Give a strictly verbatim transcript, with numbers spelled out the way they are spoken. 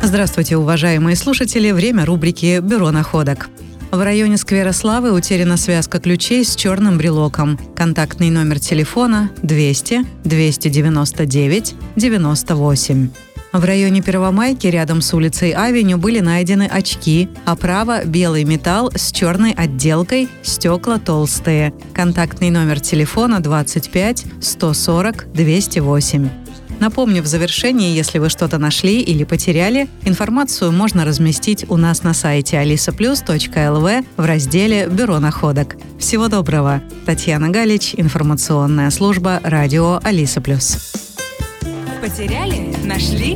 Здравствуйте, уважаемые слушатели! Время рубрики «Бюро находок». В районе сквера Славы утеряна связка ключей с черным брелоком. Контактный номер телефона двести двести девяносто девять девяносто восемь. В районе Первомайки рядом с улицей Авеню были найдены очки, оправа белый металл с черной отделкой, стекла толстые. Контактный номер телефона двадцать пять сто сорок двести восемь. Напомню, в завершении, если вы что-то нашли или потеряли, информацию можно разместить у нас на сайте алиса плюс точка эл ви в разделе «Бюро находок». Всего доброго! Татьяна Галич, информационная служба радио Алиса плюс. Потеряли? Нашли?